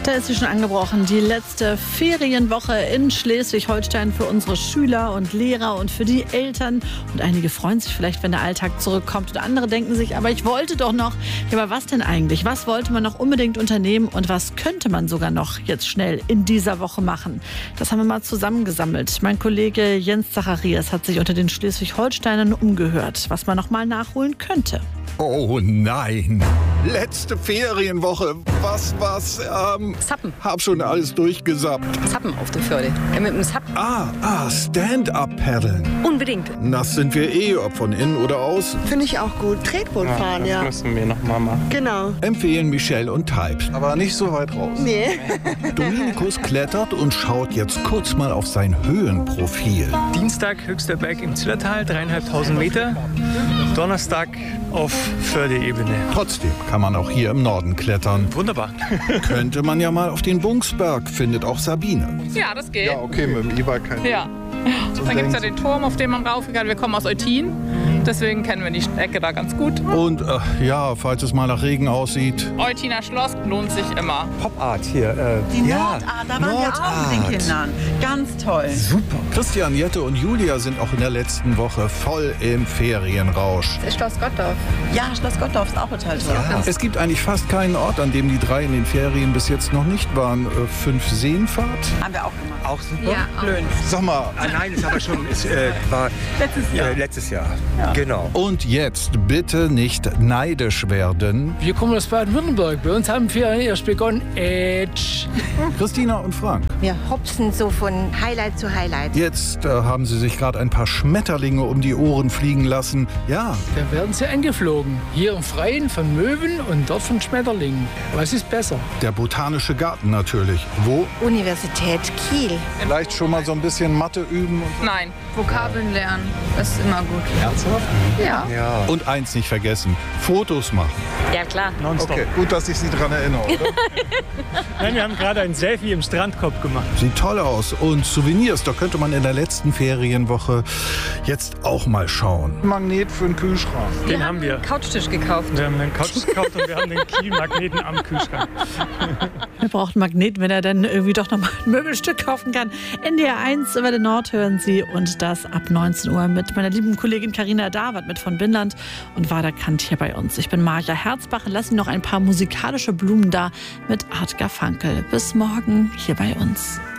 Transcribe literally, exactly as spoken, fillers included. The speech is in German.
Da ist sie schon angebrochen, die letzte Ferienwoche in Schleswig-Holstein für unsere Schüler und Lehrer und für die Eltern. Und einige freuen sich vielleicht, wenn der Alltag zurückkommt. Und andere denken sich, aber ich wollte doch noch. Ja, aber was denn eigentlich? Was wollte man noch unbedingt unternehmen und was könnte man sogar noch jetzt schnell in dieser Woche machen? Das haben wir mal zusammengesammelt. Mein Kollege Jens Zacharias hat sich unter den Schleswig-Holsteinern umgehört, was man noch mal nachholen könnte. Oh nein, letzte Ferienwoche, was, was, ähm... Zappen. Hab schon alles durchgesappt. Zappen auf der Förde. Ja, mit dem Zapp. Ah, ah, Stand-Up-Paddeln. Unbedingt. Das sind wir eh, ob von innen oder außen. Finde ich auch gut. Tretboot Ja, fahren, das ja. müssen wir noch mal machen. Genau. Empfehlen Michelle und Types. Aber nicht so weit raus. Nee. Dominikus klettert und schaut jetzt kurz mal auf sein Höhenprofil. Dienstag höchster Berg im Zillertal, dreieinhalbtausend Meter. Donnerstag auf Fördeebene. Trotzdem kann man auch hier im Norden klettern. Wunderbar. Könnte man ja mal auf den Bungsberg, findet auch Sabine. Ja, das geht. Ja, okay, mit dem E-Bike kein Ja. Dann gibt es ja den Turm, auf den man raufgehen kann. Wir kommen aus Eutin, deswegen kennen wir die Ecke da ganz gut. Und äh, ja, falls es mal nach Regen aussieht. Eutiner Schloss lohnt sich immer. Pop-Art hier. Äh, Die ja, Nordart, da waren wir auch mit den Kindern. Ganz toll. Super. Christian, Jette und Julia sind auch in der letzten Woche voll im Ferienrausch. Das ist Schloss Gottdorf. Ja, Schloss Gottdorf ist auch total toll. Ja. Es gibt eigentlich fast keinen Ort, an dem die drei in den Ferien bis jetzt noch nicht waren. Äh, fünf Seenfahrt? Haben wir auch gemacht. Auch super. Ja, Blöd. Sag mal, Ah, nein, ist aber schon ist, äh, war Letztes Jahr. äh, letztes Jahr. Genau. Und jetzt bitte nicht neidisch werden. Wir kommen aus Baden-Württemberg. Bei uns haben Ferien erst begonnen. Edge. Christina und Frank. Wir hopsen so von Highlight zu Highlight. Jetzt äh, haben sie sich gerade ein paar Schmetterlinge um die Ohren fliegen lassen. Ja, Da werden sie angeflogen. Hier im Freien von Möwen und dort von Schmetterlingen. Was ist besser? der Botanische Garten natürlich. Wo? Universität Kiel. vielleicht schon mal so ein bisschen Mathe üben. Und Nein. Vokabeln lernen. Das ist immer gut. Ernsthaft? Ja. Ja. Und eins nicht vergessen, Fotos machen. Ja, klar. Nonstop. Okay, gut, dass ich Sie daran erinnere, oder? Nein, wir haben gerade ein Selfie im Strandkorb gemacht. Sieht toll aus. Und Souvenirs, da könnte man in der letzten Ferienwoche jetzt auch mal schauen. Magnet für den Kühlschrank. Den haben wir. Couchtisch gekauft. Wir haben einen Couch gekauft und wir haben den Kiel-Magneten am Kühlschrank. Er braucht einen Magneten, wenn er dann irgendwie doch noch mal ein Möbelstück kaufen kann. N D R eins über den Nord hören Sie und das ab neunzehn Uhr mit meiner lieben Kollegin Carina Davat mit von Binland und Wader Kant hier bei uns. Ich bin Maja Herzbach und lasse Ihnen noch ein paar musikalische Blumen da mit Art Garfunkel. Bis morgen hier bei uns.